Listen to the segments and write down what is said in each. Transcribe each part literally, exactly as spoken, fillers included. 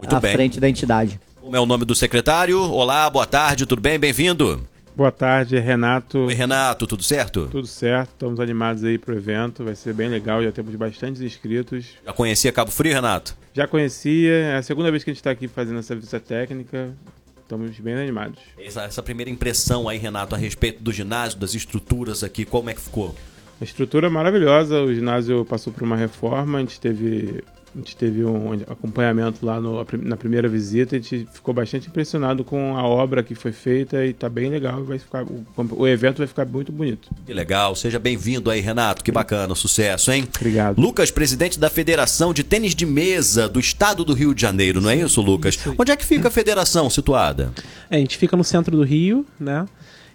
Muito à bem. frente da entidade. Como é o nome do secretário? Olá, boa tarde, tudo bem? Bem-vindo. Boa tarde, Renato. Oi, Renato, tudo certo? Tudo certo, estamos animados aí pro evento, vai ser bem legal, já temos bastantes inscritos. Já conhecia Cabo Frio, Renato? Já conhecia, é a segunda vez que a gente está aqui fazendo essa visita técnica, estamos bem animados. Essa, essa primeira impressão aí, Renato, a respeito do ginásio, das estruturas aqui, como é que ficou? A estrutura é maravilhosa, o ginásio passou por uma reforma, a gente teve... A gente teve um acompanhamento lá no, na primeira visita, a gente ficou bastante impressionado com a obra que foi feita e está bem legal. Vai ficar, o, o evento vai ficar muito bonito. Que legal, seja bem-vindo aí, Renato, que bacana, sucesso, hein? Obrigado. Lucas, presidente da Federação de Tênis de Mesa do Estado do Rio de Janeiro, não é isso, Lucas? Isso. Onde é que fica a federação situada? É, a gente fica no centro do Rio, né?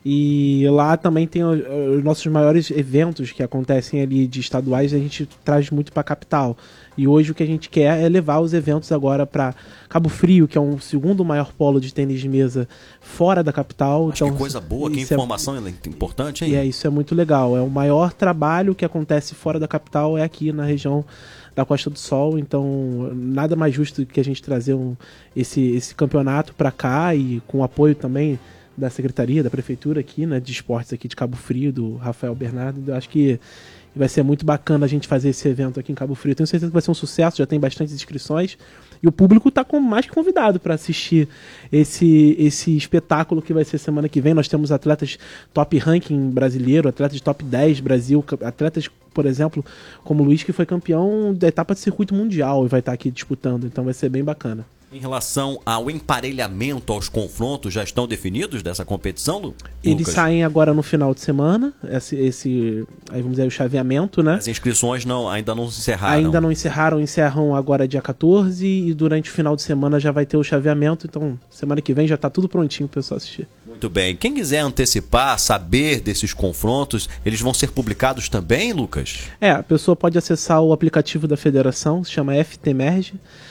E lá também tem os, os nossos maiores eventos que acontecem ali de estaduais, a gente traz muito para a capital. E hoje o que a gente quer é levar os eventos agora para Cabo Frio, que é um segundo maior polo de tênis de mesa fora da capital. Acho então, que coisa boa, que informação é importante, hein? E é, isso é muito legal. É o maior trabalho que acontece fora da capital é aqui na região da Costa do Sol, então nada mais justo que a gente trazer um, esse, esse campeonato para cá e com apoio também da Secretaria, da Prefeitura aqui, né, de esportes aqui de Cabo Frio, do Rafael Bernardo. Eu acho que vai ser muito bacana a gente fazer esse evento aqui em Cabo Frio. Tenho certeza que vai ser um sucesso, já tem bastantes inscrições e o público está mais que convidado para assistir esse, esse espetáculo que vai ser semana que vem. Nós temos atletas top ranking brasileiro, atletas top dez Brasil, atletas, por exemplo, como o Luiz, que foi campeão da etapa de circuito mundial e vai estar aqui disputando, então vai ser bem bacana. Em relação ao emparelhamento, aos confrontos, já estão definidos dessa competição, Lu? Eles Lucas? saem agora no final de semana, esse, esse aí vamos dizer, o chaveamento, né? As inscrições não, ainda não se encerraram. Ainda não encerraram, encerram agora dia quatorze e durante o final de semana já vai ter o chaveamento, então semana que vem já está tudo prontinho para o pessoal assistir. Muito bem. Quem quiser antecipar, saber desses confrontos, eles vão ser publicados também, Lucas? É, a pessoa pode acessar o aplicativo da federação, se chama F T Merge,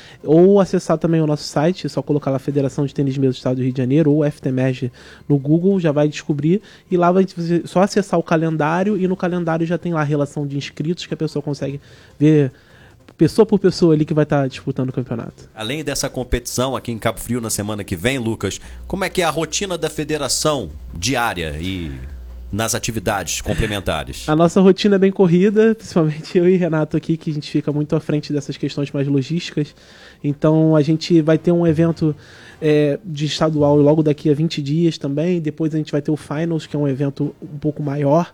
ou acessar também o nosso site, é só colocar lá Federação de Tênis de Mesa do Estado do Rio de Janeiro ou F T Merge no Google, já vai descobrir, e lá vai só acessar o calendário, e no calendário já tem lá a relação de inscritos, que a pessoa consegue ver pessoa por pessoa ali que vai estar disputando o campeonato. Além dessa competição aqui em Cabo Frio na semana que vem, Lucas, como é que é a rotina da federação diária e nas atividades complementares? A nossa rotina é bem corrida, principalmente eu e Renato aqui, que a gente fica muito à frente dessas questões mais logísticas. Então a gente vai ter um evento é, de estadual logo daqui a vinte dias também. Depois a gente vai ter o Finals, que é um evento um pouco maior.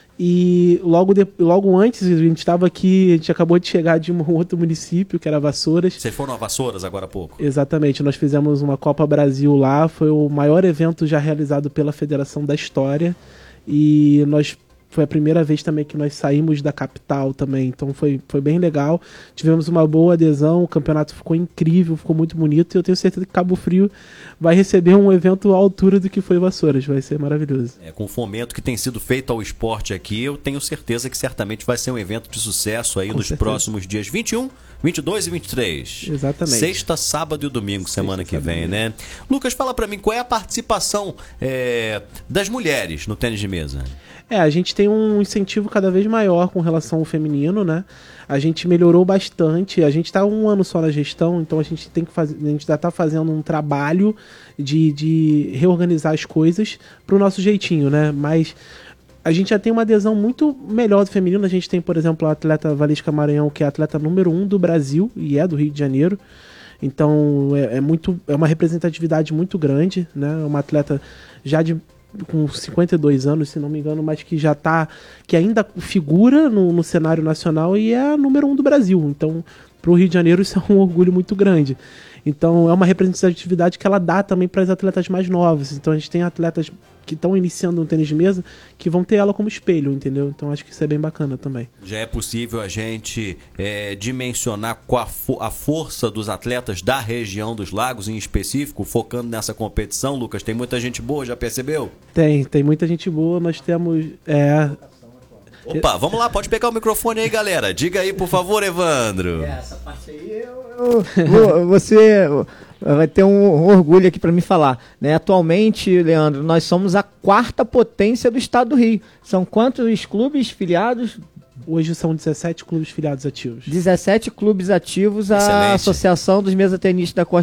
E logo, de, logo antes, a gente estava aqui, a gente acabou de chegar de um outro município, que era Vassouras. Vocês foram a Vassouras agora há pouco? Exatamente, nós fizemos uma Copa Brasil lá, foi o maior evento já realizado pela Federação da história. E nós foi a primeira vez também que nós saímos da capital também, então foi, foi bem legal, tivemos uma boa adesão, o campeonato ficou incrível, ficou muito bonito, e eu tenho certeza que Cabo Frio vai receber um evento à altura do que foi Vassouras, vai ser maravilhoso. É, com o fomento que tem sido feito ao esporte aqui, eu tenho certeza que certamente vai ser um evento de sucesso aí com nos certeza. Próximos dias vinte e um, vinte e dois e vinte e três. Exatamente. Sexta, sábado e domingo, Sexta, semana que vem, sábado. né? Lucas, fala pra mim, qual é a participação é, das mulheres no tênis de mesa? É, a gente tem um incentivo cada vez maior com relação ao feminino, né? A gente melhorou bastante, a gente está um ano só na gestão, então a gente tem que fazer, a gente já está fazendo um trabalho de, de reorganizar as coisas para o nosso jeitinho, né? Mas a gente já tem uma adesão muito melhor do feminino. A gente tem, por exemplo, a atleta Valesca Maranhão, que é a atleta número um do Brasil e é do Rio de Janeiro. Então é, é, muito, é uma representatividade muito grande, né? É uma atleta já de com cinquenta e dois anos, se não me engano, mas que já tá, que ainda figura no, no cenário nacional e é a número um do Brasil. Então, para o Rio de Janeiro isso é um orgulho muito grande. Então, é uma representatividade que ela dá também para as atletas mais novas. Então, a gente tem atletas que estão iniciando no tênis de mesa que vão ter ela como espelho, entendeu? Então, acho que isso é bem bacana também. Já é possível a gente é, dimensionar qual a, fo- a força dos atletas da região dos lagos, em específico, focando nessa competição, Lucas? Tem muita gente boa, já percebeu? Tem, tem muita gente boa. Nós temos... É... Opa, vamos lá, pode pegar o microfone aí, galera. Diga aí, por favor, Evandro. É, essa parte aí eu, eu, você vai ter um orgulho aqui para me falar, né? Atualmente, Leandro, nós somos a quarta potência do estado do Rio. São quantos clubes filiados? Hoje são dezessete clubes filiados ativos. dezessete clubes ativos, a Excelente. Associação dos Mesatenistas da Costa